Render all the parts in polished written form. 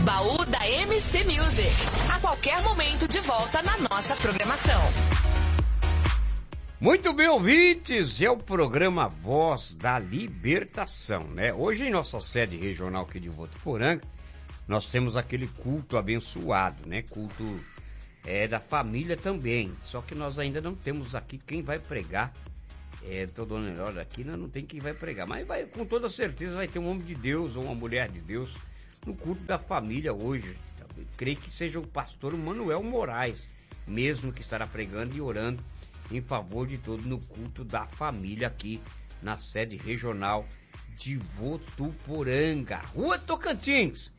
Baú da MC Music. A qualquer momento de volta na nossa programação. Muito bem, ouvintes, é o programa Voz da Libertação, né? Hoje em nossa sede regional aqui de Votuporanga, nós temos aquele culto abençoado, né? Culto da família também, só que nós ainda não temos aqui quem vai pregar. Tô dando olha aqui, não tem quem vai pregar, mas vai, com toda certeza vai ter um homem de Deus ou uma mulher de Deus no culto da família hoje. Eu creio que seja o pastor Manuel Moraes, mesmo que estará pregando e orando em favor de todos no culto da família aqui na sede regional de Votuporanga, Rua Tocantins,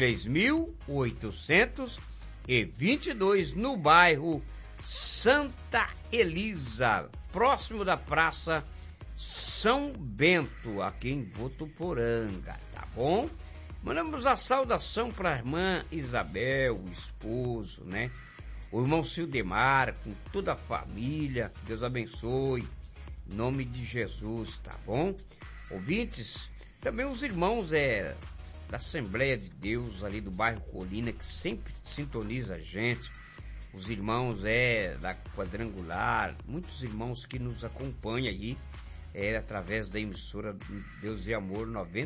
3822, no bairro Santa Elisa, próximo da Praça São Bento, aqui em Votuporanga, tá bom? Mandamos a saudação para a irmã Isabel, o esposo, né? O irmão Cildemar, com toda a família, Deus abençoe, em nome de Jesus, tá bom? Ouvintes, também os irmãos da Assembleia de Deus, ali do bairro Colina, que sempre sintoniza a gente, os irmãos da Quadrangular, muitos irmãos que nos acompanham aí, através da emissora Deus e Amor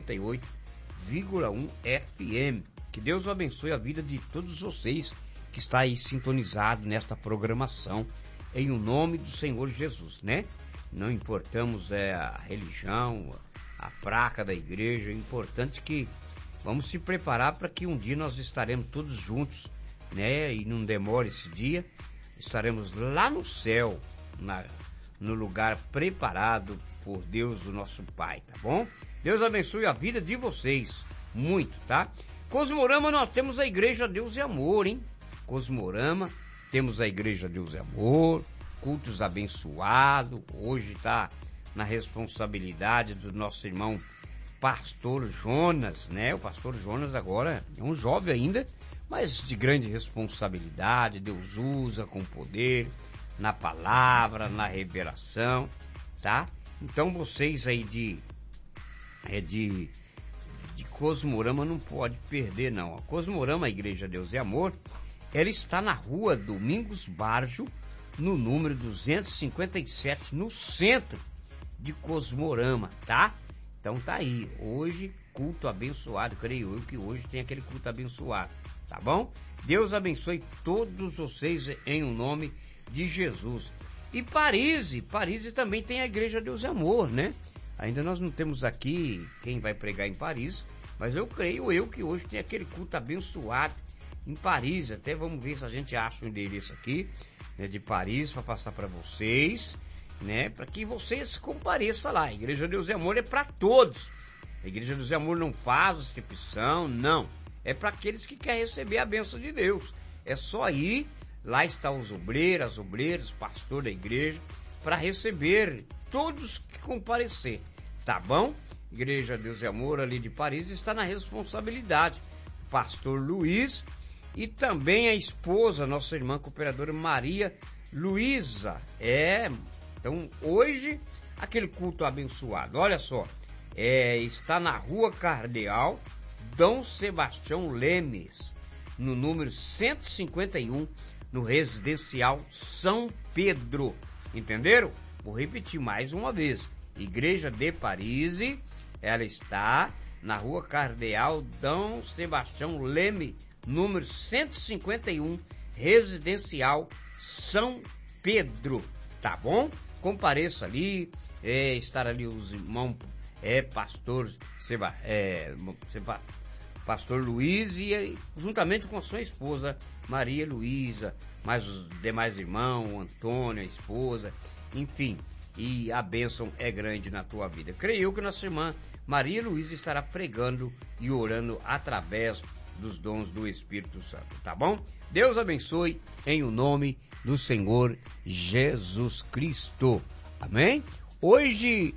98,1 FM. Que Deus abençoe a vida de todos vocês que está aí sintonizado nesta programação, em o nome do Senhor Jesus, né? Não importamos a religião, a placa da igreja, é importante que vamos se preparar para que um dia nós estaremos todos juntos, né? E não demore esse dia, estaremos lá no céu, no lugar preparado por Deus, o nosso Pai, tá bom? Deus abençoe a vida de vocês, muito, tá? Cosmorama, nós temos a Igreja Deus e Amor, hein? Cosmorama, temos a Igreja Deus e Amor, cultos abençoados, hoje está na responsabilidade do nosso irmão Pastor Jonas, né? O Pastor Jonas agora é um jovem ainda, mas de grande responsabilidade, Deus usa com poder, na palavra, na revelação, tá? Então vocês aí de Cosmorama não pode perder não. A Cosmorama, a Igreja Deus e Amor, ela está na rua Domingos Barjo, no número 257, no centro de Cosmorama, tá? Então tá aí, hoje culto abençoado, creio eu que hoje tem aquele culto abençoado, tá bom? Deus abençoe todos vocês em o nome de Jesus. E Paris também tem a Igreja Deus e Amor, né? Ainda nós não temos aqui quem vai pregar em Paris, mas eu creio eu que hoje tem aquele culto abençoado em Paris. Até vamos ver se a gente acha o endereço aqui, né, de Paris, para passar para vocês, né, para que vocês compareçam lá. A Igreja Deus e Amor é para todos. A Igreja Deus e Amor não faz acepção, não. É para aqueles que querem receber a bênção de Deus. É só ir, lá estão os obreiros, pastor da igreja, para receber todos que comparecer, tá bom? Igreja Deus e Amor ali de Paris está na responsabilidade Pastor Luiz e também a esposa, nossa irmã cooperadora Maria Luísa. Então hoje aquele culto abençoado, olha só, está na Rua Cardeal Dom Sebastião Lemes, no número 151, no residencial São Pedro, entenderam? Vou repetir mais uma vez, Igreja de Paris, ela está na Rua Cardeal Dom Sebastião Leme, número 151, residencial São Pedro, tá bom? Compareça ali, estar ali os irmãos, Pastor Luiz e juntamente com a sua esposa Maria Luísa, mais os demais irmãos, o Antônio, a esposa, enfim, e a bênção é grande na tua vida. Creio eu que nossa irmã Maria Luísa estará pregando e orando através dos dons do Espírito Santo, tá bom? Deus abençoe em o nome do Senhor Jesus Cristo, amém? Hoje,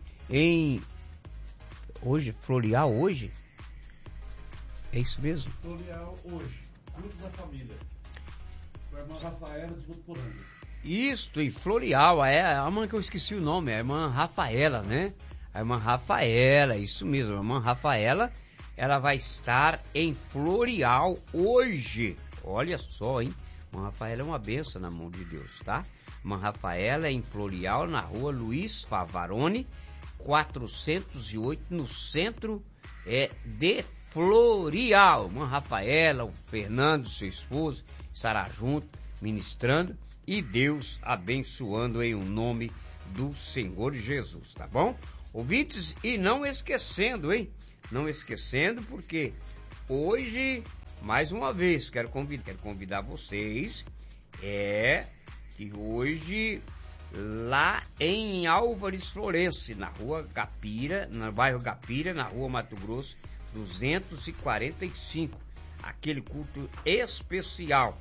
Floreal hoje? É isso mesmo? Floreal hoje, culto da família, com a irmã Rafaela de Votuporanga. Isso, e Floreal, a irmã que eu esqueci o nome, a irmã Rafaela, né? A irmã Rafaela, isso mesmo, a irmã Rafaela ela vai estar em Floreal hoje. Olha só, hein? Irmã Rafaela é uma benção na mão de Deus, tá? Irmã Rafaela em Floreal, na rua Luiz Favarone, 408, no centro de Floreal. Irmã Rafaela, o Fernando, seu esposo, estará junto, ministrando, e Deus abençoando em nome do Senhor Jesus, tá bom? Ouvintes, e não esquecendo, hein? Não esquecendo, porque hoje, mais uma vez, quero convidar vocês, que hoje, lá em Álvares Florense, na rua Gapira, no bairro Gapira, na rua Mato Grosso, 245, aquele culto especial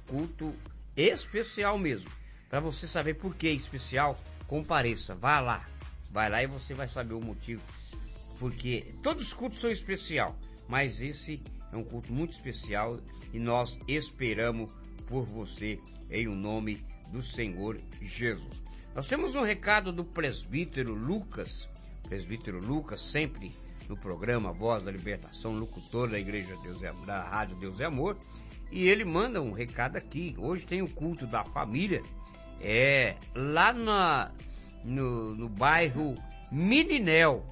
mesmo. Para você saber por que especial, compareça, vai lá e você vai saber o motivo, porque todos os cultos são especial, mas esse é um culto muito especial e nós esperamos por você em o nome do Senhor Jesus. Nós temos um recado do presbítero Lucas, sempre no programa Voz da Libertação, locutor da Igreja Deus é Amor, da Rádio Deus é Amor, e ele manda um recado aqui. Hoje tem o culto da família, lá no bairro Mininel,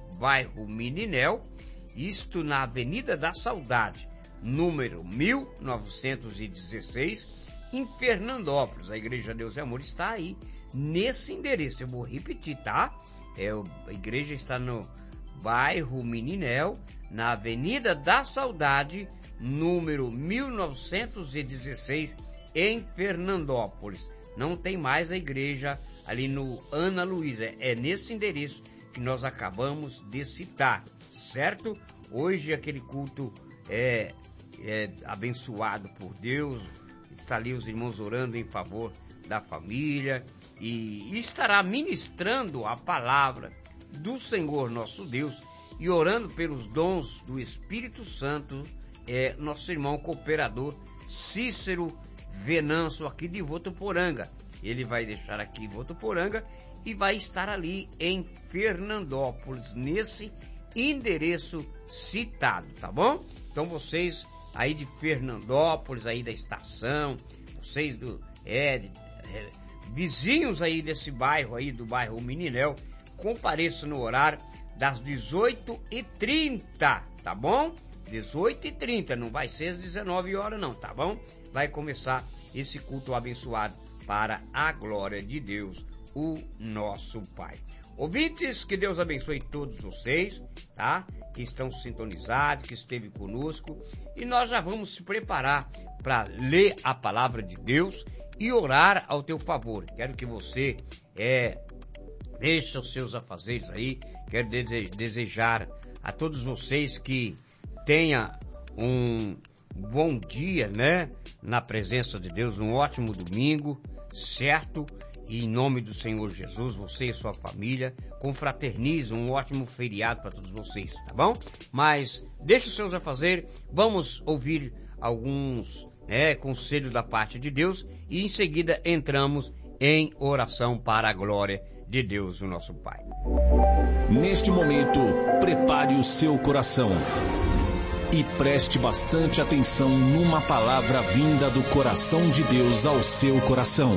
isto na Avenida da Saudade, número 1916, em Fernandópolis. A Igreja Deus é Amor está aí, nesse endereço. Eu vou repetir, tá? A igreja está no bairro Mininel, na Avenida da Saudade, número 1916, em Fernandópolis. Não tem mais a igreja ali no Ana Luísa. É nesse endereço que nós acabamos de citar, certo? Hoje aquele culto é abençoado por Deus. Está ali os irmãos orando em favor da família e estará ministrando a palavra do Senhor nosso Deus e orando pelos dons do Espírito Santo, nosso irmão cooperador Cícero Venâncio, aqui de Votuporanga. Ele vai deixar aqui Votuporanga e vai estar ali em Fernandópolis, nesse endereço citado, tá bom? Então vocês aí de Fernandópolis, aí da estação, vocês vizinhos aí desse bairro aí, do bairro Mininel, compareçam no horário das 18h30, tá bom? 18h30, não vai ser às 19 horas não, tá bom? Vai começar esse culto abençoado para a glória de Deus, o nosso Pai. Ouvintes, que Deus abençoe todos vocês, tá? Que estão sintonizados, que esteve conosco, e nós já vamos se preparar para ler a palavra de Deus e orar ao teu favor. Quero que você deixe os seus afazeres aí. Quero desejar a todos vocês que tenha um bom dia, né? Na presença de Deus, um ótimo domingo, certo? E em nome do Senhor Jesus, você e sua família confraternizam, um ótimo feriado para todos vocês, tá bom? Mas deixe os seus afazeres, vamos ouvir alguns conselhos da parte de Deus e em seguida entramos em oração para a glória de Deus, o nosso Pai. Neste momento, prepare o seu coração e preste bastante atenção numa palavra vinda do coração de Deus ao seu coração.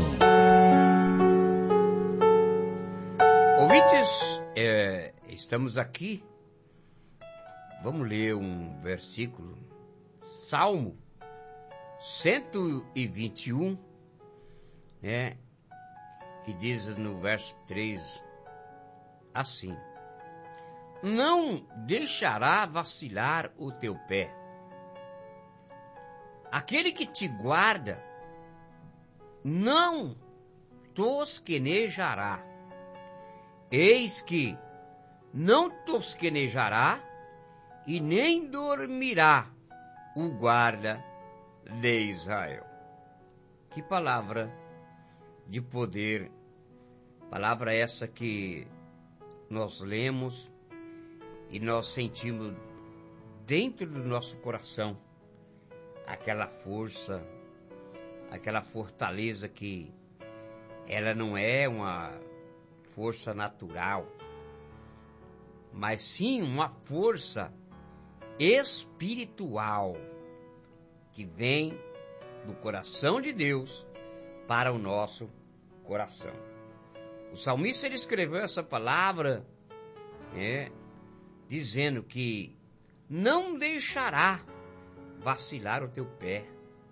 Ouvintes, estamos aqui, vamos ler um versículo, Salmo 121, que diz no verso 3 assim: não deixará vacilar o teu pé. Aquele que te guarda não tosquenejará. Eis que não tosquenejará e nem dormirá o guarda de Israel. Que palavra de poder, palavra essa que nós lemos e nós sentimos dentro do nosso coração aquela força, aquela fortaleza que ela não é uma força natural, mas sim uma força espiritual que vem do coração de Deus para o nosso coração. O salmista ele escreveu essa palavra dizendo que não deixará vacilar o teu pé.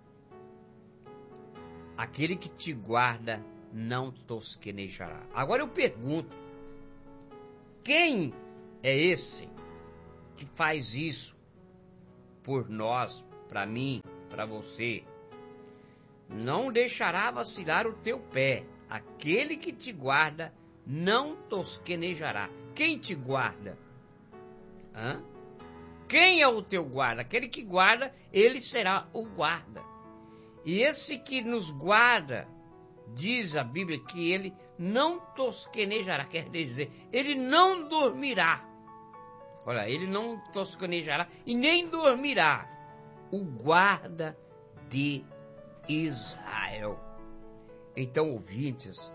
Aquele que te guarda não tosquenejará. Agora eu pergunto, quem é esse que faz isso por nós, para mim, para você? Não deixará vacilar o teu pé. Aquele que te guarda não tosquenejará. Quem te guarda? Quem é o teu guarda? Aquele que guarda, ele será o guarda. E esse que nos guarda, diz a Bíblia que ele não tosquenejará, quer dizer, ele não dormirá. Olha, ele não tosquenejará e nem dormirá. O guarda de Israel. Então, ouvintes,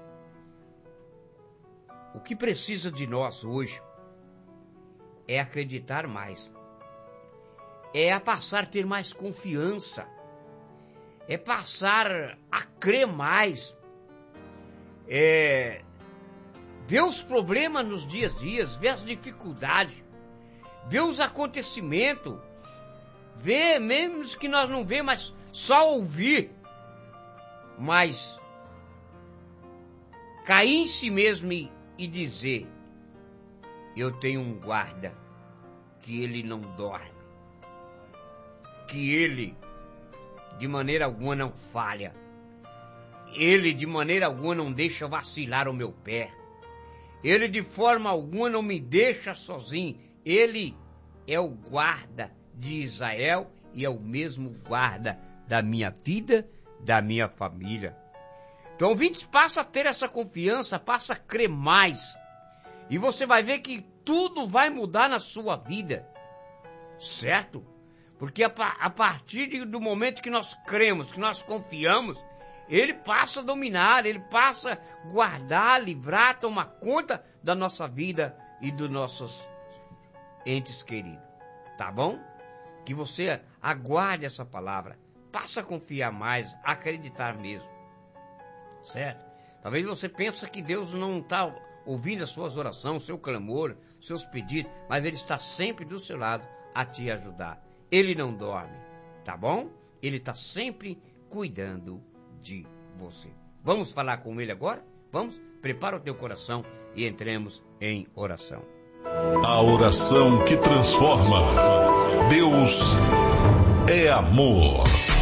o que precisa de nós hoje é acreditar mais, é passar a ter mais confiança, é passar a crer mais, ver os problemas nos dias a dias, ver as dificuldades, ver os acontecimentos, ver mesmo os que nós não vemos, mas só ouvir, mas cair em si mesmo e dizer, eu tenho um guarda, que ele não dorme, que ele de maneira alguma não falha, ele de maneira alguma não deixa vacilar o meu pé, ele de forma alguma não me deixa sozinho, ele é o guarda de Israel e é o mesmo guarda da minha vida, da minha família. Então, ouvintes, passa a ter essa confiança, passa a crer mais. E você vai ver que tudo vai mudar na sua vida. Certo? Porque a partir do momento que nós cremos, que nós confiamos, ele passa a dominar, ele passa a guardar, livrar, tomar conta da nossa vida e dos nossos entes queridos. Tá bom? Que você aguarde essa palavra. Passa a confiar mais, a acreditar mesmo. Certo? Talvez você pense que Deus não está ouvindo as suas orações, seu clamor, seus pedidos, mas Ele está sempre do seu lado a te ajudar. Ele não dorme, tá bom? Ele está sempre cuidando de você. Vamos falar com Ele agora? Vamos? Prepara o teu coração e entremos em oração. A oração que transforma. Deus é amor.